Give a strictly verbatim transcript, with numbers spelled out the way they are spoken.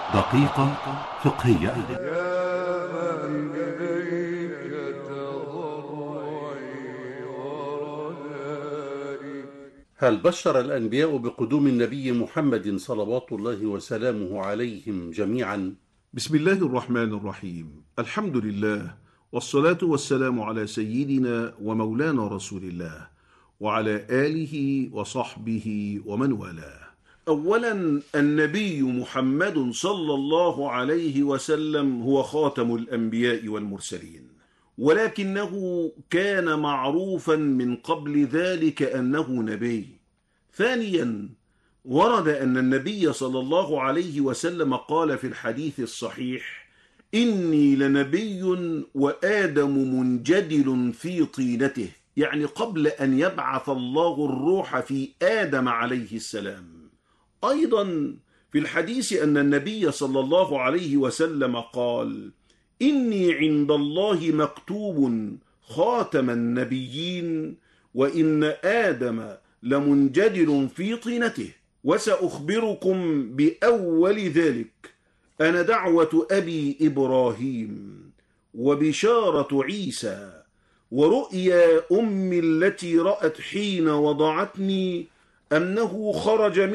دقيقة فقهية. يا من إليك تضرعي ورجائي. هل بشر الأنبياء بقدوم النبي محمد صلوات الله وسلامه عليهم جميعا؟ بسم الله الرحمن الرحيم. الحمد لله، والصلاة والسلام على سيدنا ومولانا رسول الله وعلى آله وصحبه ومن والاه. أولا، النبي محمد صلى الله عليه وسلم هو خاتم الأنبياء والمرسلين، ولكنه كان معروفا من قبل ذلك أنه نبي. ثانيا، ورد أن النبي صلى الله عليه وسلم قال في الحديث الصحيح: إني لنبي وآدم منجدل في طينته، يعني قبل أن يبعث الله الروح في آدم عليه السلام. أيضا في الحديث أن النبي صلى الله عليه وسلم قال: إني عند الله مكتوب خاتم النبيين، وإن آدم لمنجدل في طينته، وسأخبركم بأول ذلك. أنا دعوة أبي إبراهيم، وبشارة عيسى، ورؤيا أمي التي رأت حين وضعتني أنه خرج من